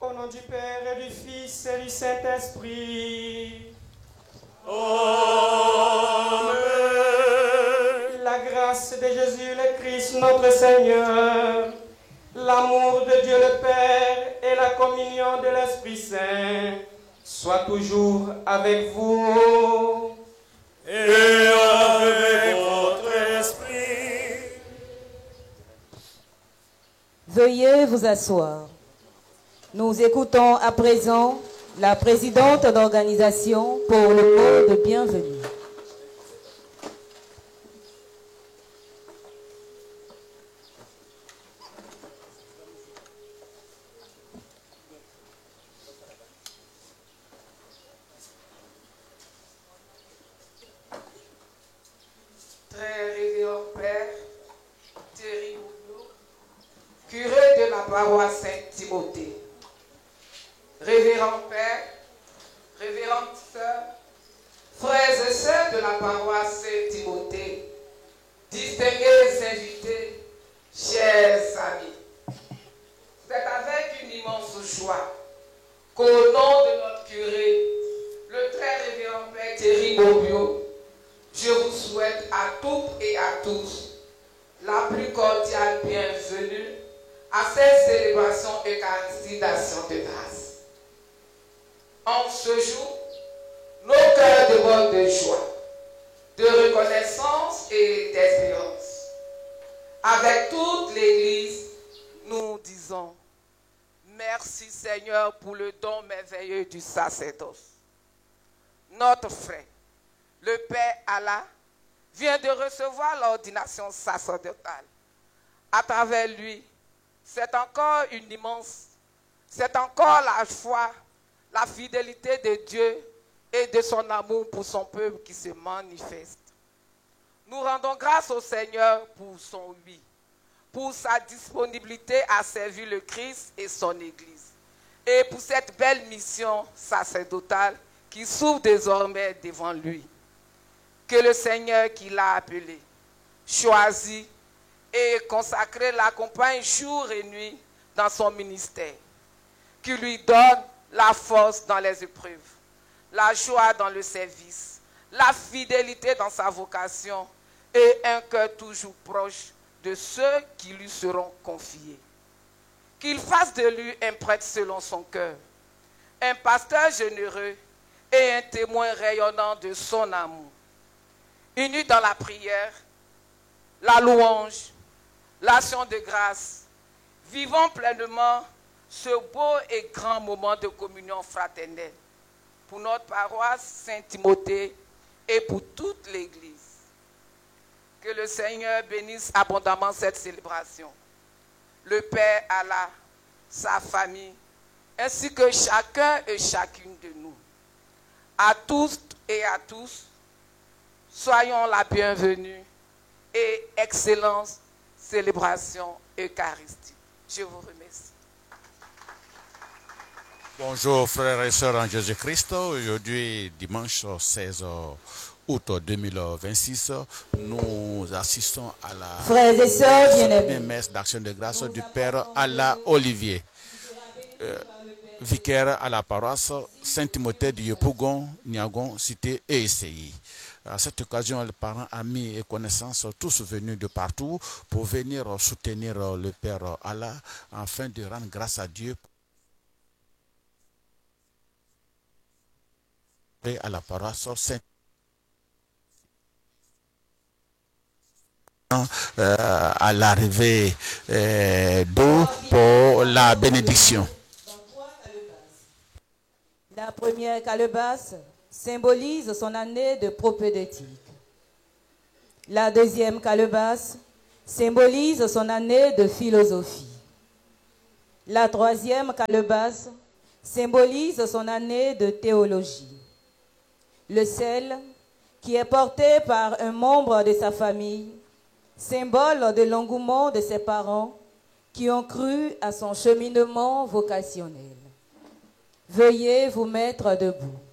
Au nom du Père et du Fils et du Saint-Esprit. Amen. La grâce de Jésus le Christ notre Seigneur, l'amour de Dieu le Père et la communion de l'Esprit Saint soient toujours avec vous. Et avec votre esprit. Veuillez vous asseoir. Nous écoutons à présent la présidente d'organisation pour le mot de bienvenue. Très révérend Père Thierry Boudou, curé de la paroisse Saint-Timothée, révérend Père, révérende sœur, frères et sœurs de la paroisse Saint-Timothée, distingués invités, chers amis, c'est avec une immense joie qu'au nom de notre curé, le très révérend Père Thierry Boudou, je vous souhaite à toutes et à tous la plus cordiale bienvenue à cette célébration eucharistique d'action de grâce. En ce jour, nos cœurs débordent de joie, de reconnaissance et d'espérance. Avec toute l'Église, nous disons merci Seigneur pour le don merveilleux du sacerdoce. Notre frère, le Père Allah, vient de recevoir l'ordination sacerdotale. À travers lui, c'est encore la foi, la fidélité de Dieu et de son amour pour son peuple qui se manifeste. Nous rendons grâce au Seigneur pour son oui, pour sa disponibilité à servir le Christ et son Église, et pour cette belle mission sacerdotale qui s'ouvre désormais devant lui. Que le Seigneur qui l'a appelé, choisi et consacré l'accompagne jour et nuit dans son ministère. Qui lui donne la force dans les épreuves, la joie dans le service, la fidélité dans sa vocation et un cœur toujours proche de ceux qui lui seront confiés. Qu'il fasse de lui un prêtre selon son cœur, un pasteur généreux et un témoin rayonnant de son amour. Unis dans la prière, la louange, l'action de grâce, vivons pleinement ce beau et grand moment de communion fraternelle pour notre paroisse Saint-Timothée et pour toute l'Église. Que le Seigneur bénisse abondamment cette célébration. Le Père Allah, sa famille, ainsi que chacun et chacune de nous. À tous et à tous, soyons la bienvenue et excellente célébration eucharistique. Je vous remercie. Bonjour frères et sœurs en Jésus-Christ. Aujourd'hui, dimanche 16 août 2026, nous assistons à la Frères et sœurs bien-aimés, messe d'action de grâce du Père Allah Olivier, vicaire à la paroisse Saint-Timothée de Yopougon, Niagon, Cité et ECI. À cette occasion, les parents, amis et connaissances, tous venus de partout pour venir soutenir le Père Allah afin de rendre grâce à Dieu et à la paroisse Saint à l'arrivée d'eau pour la bénédiction. la première calebasse symbolise son année de propédeutique. La deuxième calebasse symbolise son année de philosophie. La troisième calebasse symbolise son année de théologie. Le sel, qui est porté par un membre de sa famille, symbole de l'engouement de ses parents qui ont cru à son cheminement vocationnel. Veuillez vous mettre debout.